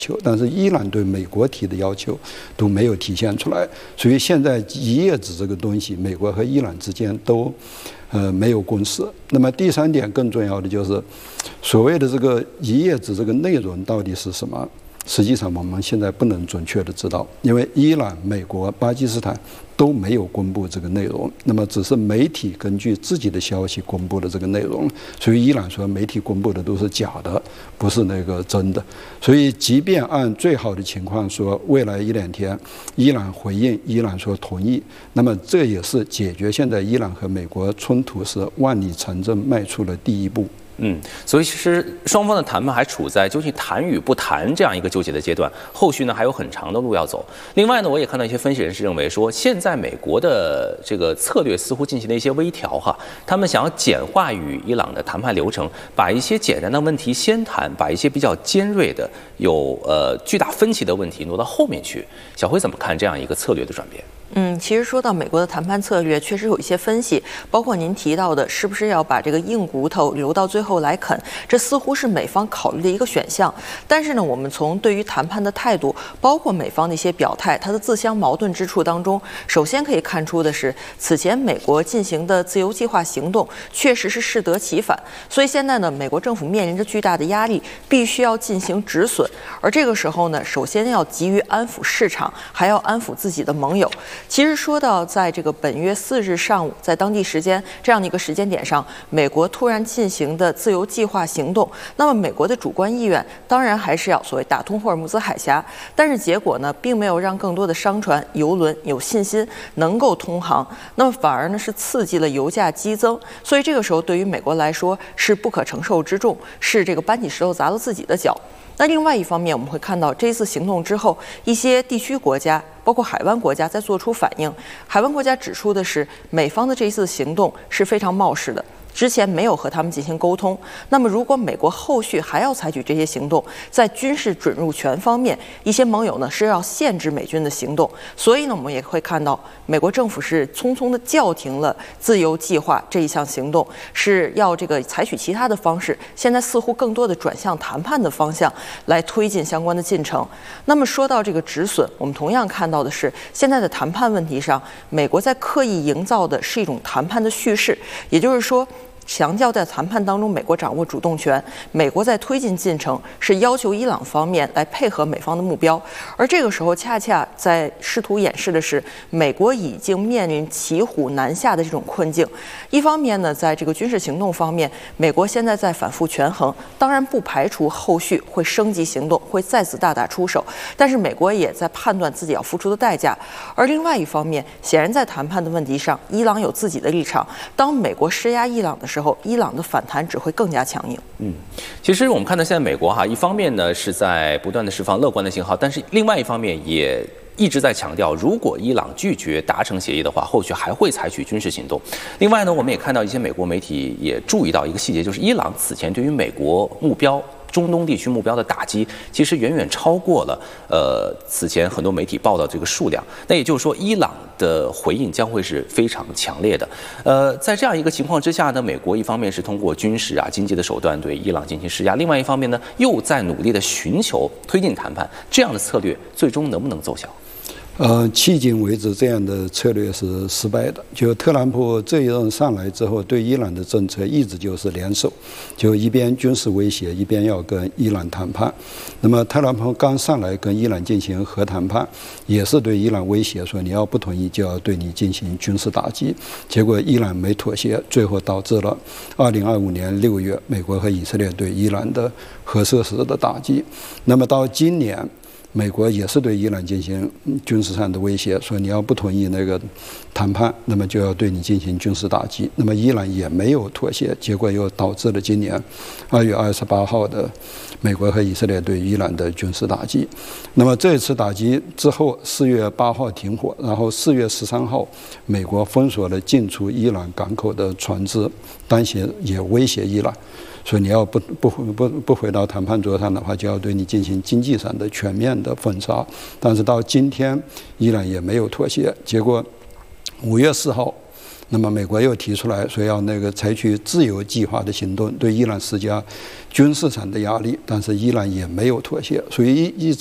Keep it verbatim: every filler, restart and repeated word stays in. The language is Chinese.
求，但是伊朗对美国提的要求都没有体现出来，所以现在一叶子这个东西，美国和伊朗之间都呃没有共识。那么第三点更重要的就是，所谓的这个一叶子这个内容到底是什么？实际上我们现在不能准确的知道，因为伊朗、美国、巴基斯坦都没有公布这个内容，那么只是媒体根据自己的消息公布的这个内容，所以伊朗说媒体公布的都是假的，不是那个真的。所以即便按最好的情况说，未来一两天伊朗回应，伊朗说同意，那么这也是解决现在伊朗和美国冲突是万里长征迈出了第一步。 嗯，所以其实双方的谈判还处在究竟谈与不谈这样一个纠结的阶段，后续呢还有很长的路要走。另外呢，我也看到一些分析人士认为说，现在美国的这个策略似乎进行了一些微调哈，他们想要简化与伊朗的谈判流程，把一些简单的问题先谈，把一些比较尖锐的、有呃巨大分歧的问题挪到后面去。小辉怎么看这样一个策略的转变？ 嗯，其实说到美国的谈判策略，确实有一些分析，包括您提到的，是不是要把这个硬骨头留到最后来啃，这似乎是美方考虑的一个选项。但是呢，我们从对于谈判的态度，包括美方的一些表态，它的自相矛盾之处当中，首先可以看出的是，此前美国进行的自由计划行动确实是适得其反，所以现在呢，美国政府面临着巨大的压力，必须要进行止损。而这个时候呢，首先要急于安抚市场，还要安抚自己的盟友。其实说到在这个本月四日上午，在当地时间这样的一个时间点上，美国突然进行的自由计划行动，那么美国的主观意愿当然还是要所谓打通霍尔木兹海峡，但是结果呢，并没有让更多的商船、油轮有信心能够通航，那么反而呢是刺激了油价激增，所以这个时候对于美国来说是不可承受之重，是这个搬起石头砸了自己的脚。那另外一方面，我们会看到这一次行动之后，一些地区国家，包括海湾国家在做出反应。海湾国家指出的是，美方的这一次行动是非常冒失的，之前没有和他们进行沟通。那么如果美国后续还要采取这些行动，在军事准入权方面，一些盟友呢是要限制美军的行动。所以呢，我们也会看到美国政府是匆匆的叫停了自由计划这一项行动，是要这个采取其他的方式，现在似乎更多的转向谈判的方向来推进相关的进程。那么说到这个止损，我们同样看到的是，现在的谈判问题上，美国在刻意营造的是一种谈判的叙事，也就是说，强调在谈判当中，美国掌握主动权，美国在推进进程，是要求伊朗方面来配合美方的目标。而这个时候，恰恰在试图掩饰的是，美国已经面临骑虎难下的这种困境。一方面呢，在这个军事行动方面，美国现在在反复权衡，当然不排除后续会升级行动，会再次大打出手。但是美国也在判断自己要付出的代价。而另外一方面，显然在谈判的问题上，伊朗有自己的立场。当美国施压伊朗的时候，伊朗的反弹只会更加强硬。 嗯，其实我们看到现在美国哈，一方面呢是在不断的释放乐观的信号，但是另外一方面也一直在强调，如果伊朗拒绝达成协议的话，后续还会采取军事行动。另外呢，我们也看到一些美国媒体也注意到一个细节，就是伊朗此前对于美国目标中东地区目标的打击，其实远远超过了呃此前很多媒体报道这个数量。那也就是说，伊朗的回应将会是非常强烈的。呃，在这样一个情况之下呢，美国一方面是通过军事啊、经济的手段对伊朗进行施压，另外一方面呢，又在努力的寻求推进谈判。这样的策略最终能不能奏效？ 呃，迄今为止，这样的策略是失败的。就特朗普这一任上来之后，对伊朗的政策一直就是联手，就一边军事威胁，一边要跟伊朗谈判。那么特朗普刚上来跟伊朗进行核谈判，也是对伊朗威胁说，你要不同意就要对你进行军事打击。结果伊朗没妥协，最后导致了二零二五年六月美国和以色列对伊朗的核设施的打击。那么到今年，美国也是对伊朗进行军事上的威胁，说你要不同意那个谈判，那么就要对你进行军事打击。那么伊朗也没有妥协，结果又导致了今年二月二十八号的美国和以色列对伊朗的军事打击。那么这次打击之后，四月八号停火，然后四月十三号，美国封锁了进出伊朗港口的船只，当时也威胁伊朗。所以你要不不不不回到谈判桌上的话，就要对你进行经济上的全面的封杀。但是到今天，伊朗也没有妥协。结果五月四号， 那么美国又提出来说要那个采取自由计划的行动，对伊朗施加军事上的压力，但是伊朗也没有妥协，所以一一